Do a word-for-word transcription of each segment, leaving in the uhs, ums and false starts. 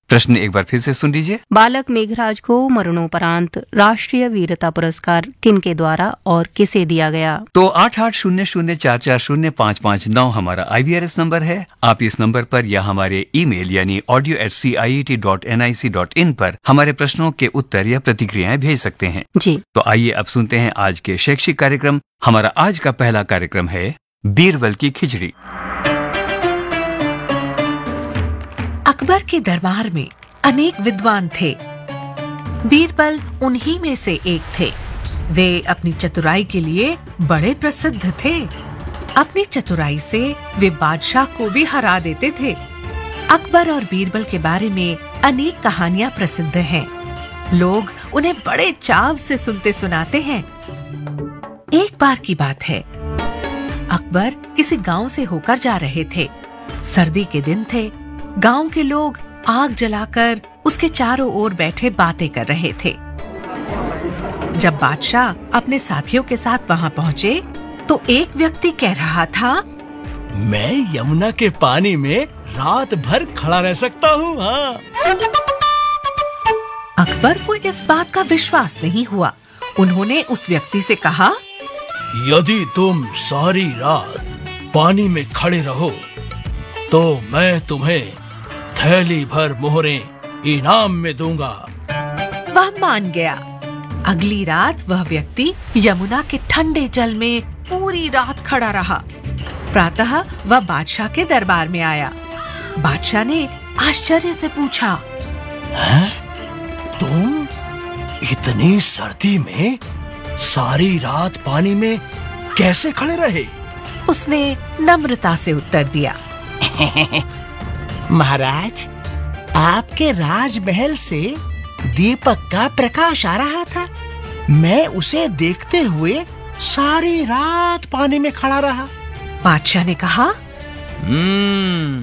प्रश्न एक बार फिर से सुन लीजिए। बालक मेघराज को मरणोपरांत राष्ट्रीय वीरता पुरस्कार किनके द्वारा और किसे दिया गया? तो आठ आठ शून्य शून्य चार चार शून्य पाँच पाँच नौ हमारा आई वी आर एस नंबर है। आप इस नंबर पर या हमारे ईमेल यानी audio eight C I E T dot N I C dot in पर हमारे प्रश्नों के उत्तर या प्रतिक्रियाएं भेज सकते हैं। जी तो आइए अब सुनते हैं आज के शैक्षिक कार्यक्रम। हमारा आज का पहला कार्यक्रम है बीरबल की खिचड़ी। अकबर के दरबार में अनेक विद्वान थे। बीरबल उन्हीं में से एक थे। वे अपनी चतुराई के लिए बड़े प्रसिद्ध थे। अपनी चतुराई से वे बादशाह को भी हरा देते थे। अकबर और बीरबल के बारे में अनेक कहानियां प्रसिद्ध हैं। लोग उन्हें बड़े चाव से सुनते सुनाते हैं। एक बार की बात है, अकबर किसी गांव से होकर जा रहे थे। सर्दी के दिन थे। गांव के लोग आग जलाकर उसके चारों ओर बैठे बातें कर रहे थे। जब बादशाह अपने साथियों के साथ वहां पहुंचे तो एक व्यक्ति कह रहा था, मैं यमुना के पानी में रात भर खड़ा रह सकता हूँ। हाँ। अकबर को इस बात का विश्वास नहीं हुआ। उन्होंने उस व्यक्ति से कहा, यदि तुम सारी रात पानी में खड़े रहो तो मैं तुम्हें थैली भर मोहरें इनाम में दूंगा। वह मान गया। अगली रात वह व्यक्ति यमुना के ठंडे जल में पूरी रात खड़ा रहा। प्रातः वह बादशाह के दरबार में आया। बादशाह ने आश्चर्य से पूछा, हैं? तुम इतनी सर्दी में सारी रात पानी में कैसे खड़े रहे? उसने नम्रता से उत्तर दिया, महाराज, आपके राजमहल से दीपक का प्रकाश आ रहा था। मैं उसे देखते हुए सारी रात पानी में खड़ा रहा। बादशाह ने कहा, हम्म,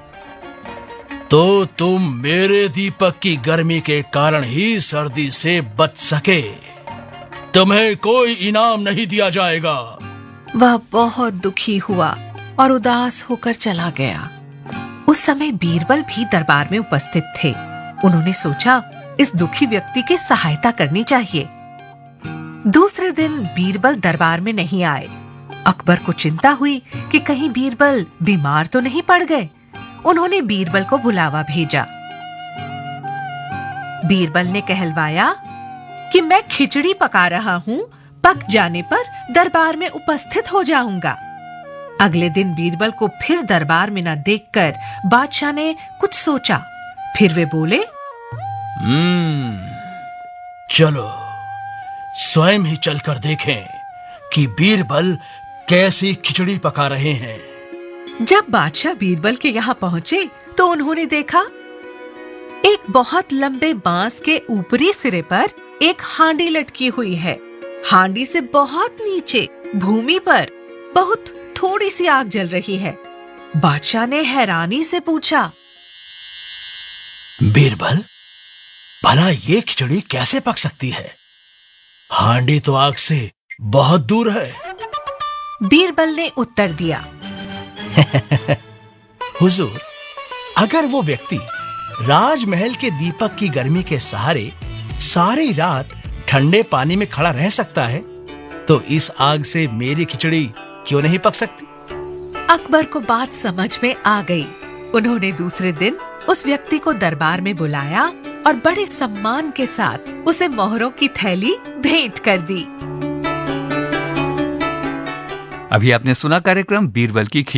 तो तुम मेरे दीपक की गर्मी के कारण ही सर्दी से बच सके। तुम्हें कोई इनाम नहीं दिया जाएगा। वह बहुत दुखी हुआ और उदास होकर चला गया। उस समय बीरबल भी दरबार में उपस्थित थे। उन्होंने सोचा, इस दुखी व्यक्ति की सहायता करनी चाहिए। दूसरे दिन बीरबल दरबार में नहीं आए। अकबर को चिंता हुई कि कहीं बीरबल बीमार तो नहीं पड़ गए। उन्होंने बीरबल को बुलावा भेजा। बीरबल ने कहलवाया कि मैं खिचड़ी पका रहा हूँ, पक जाने पर दरबार में उपस्थित हो जाऊंगा। अगले दिन बीरबल को फिर दरबार में न देखकर बादशाह ने कुछ सोचा। फिर वे बोले, हम्म, चलो स्वयं ही चलकर देखें कि बीरबल कैसी खिचड़ी पका रहे हैं। जब बादशाह बीरबल के यहाँ पहुंचे तो उन्होंने देखा, एक बहुत लंबे बांस के ऊपरी सिरे पर एक हांडी लटकी हुई है। हांडी से बहुत नीचे भूमि पर बहुत थोड़ी सी आग जल रही है। बादशाह ने हैरानी से पूछा, बीरबल, भला ये खिचड़ी कैसे पक सकती है? हांडी तो आग से बहुत दूर है। बीरबल ने उत्तर दिया, हुजूर, अगर वो व्यक्ति राजमहल के दीपक की गर्मी के सहारे सारी रात ठंडे पानी में खड़ा रह सकता है, तो इस आग से मेरी खिचड़ी क्यों नहीं पक सकती? अकबर को बात समझ में आ गई। उन्होंने दूसरे दिन उस व्यक्ति को दरबार में बुलाया और बड़े सम्मान के साथ उसे मोहरों की थैली भेंट कर दी। अभी आपने सुना कार्यक्रम बीरबल की खिचड़ी।